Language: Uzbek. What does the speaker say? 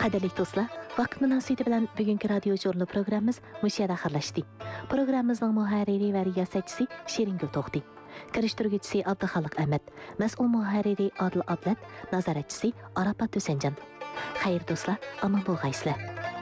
Qadirlik do'stlar, vaqt munosabati bilan bugungi radio jurnal programmamiz mushayada xirlashdi. Programmamizning muharriri va riyosatchisi Shiringul To'xti. Kirishtiruvchisi Abduxoliq Ahmad, mas'ul muharriri Odil Ablat, nazoratchisi Arafat Husanjon. Xayr do'stlar, aman bo'lg'aysizlar.